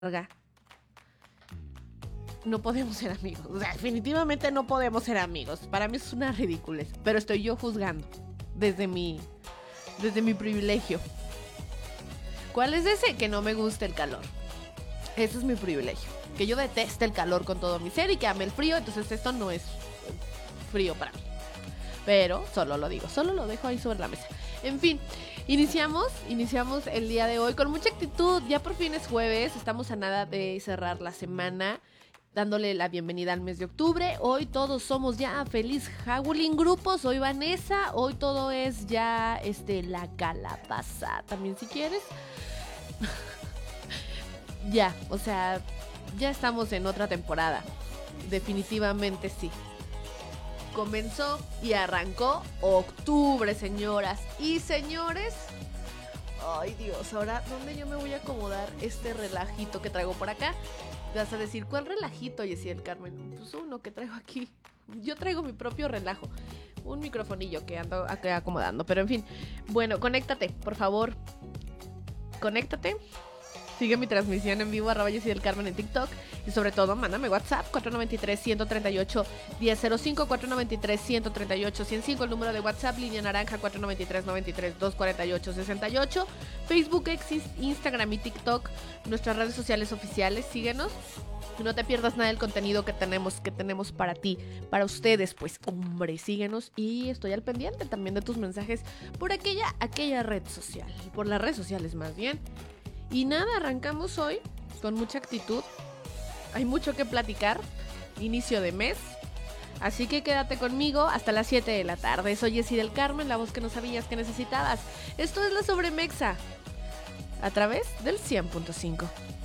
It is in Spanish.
no podemos ser amigos. O sea, definitivamente no podemos ser amigos. Para mí es una ridiculez. Pero estoy yo juzgando desde mi privilegio. ¿Cuál es ese? Que no me gusta el calor. Ese es mi privilegio. Que yo deteste el calor con todo mi ser y que ame el frío. Entonces esto no es frío para mí. Pero solo lo digo, solo lo dejo ahí sobre la mesa. En fin, iniciamos el día de hoy con mucha actitud. Ya por fin es jueves, estamos a nada de cerrar la semana, dándole la bienvenida al mes de octubre. Hoy todos somos ya feliz Howling Grupo. Soy Vanessa. Hoy todo es ya la calabaza. También si quieres. Ya, o sea, ya estamos en otra temporada. Definitivamente sí. Comenzó y arrancó octubre, señoras y señores. Ay, Dios, ahora, ¿dónde yo me voy a acomodar este relajito que traigo por acá? Vas a decir, ¿cuál relajito, Yesiel Carmen? Pues uno que traigo aquí. Yo traigo mi propio relajo. Un microfonillo que ando acomodando. Pero en fin, bueno, conéctate, por favor. Conéctate. Sigue mi transmisión en vivo, @Yesiel Carmen en TikTok. Y sobre todo, mándame WhatsApp, 493-138-1005, 493-138-105, el número de WhatsApp, línea naranja, 493-93-248-68. Facebook, Instagram y TikTok, nuestras redes sociales oficiales, síguenos. No te pierdas nada del contenido que tenemos para ti, para ustedes, pues, hombre, síguenos. Y estoy al pendiente también de tus mensajes por aquella red social, por las redes sociales más bien. Y nada, arrancamos hoy con mucha actitud. Hay mucho que platicar. Inicio de mes. Así que quédate conmigo hasta las 7 de la tarde. Soy Yesiel Carmen, la voz que no sabías que necesitabas. Esto es La Sobremexa, a través del 100.5.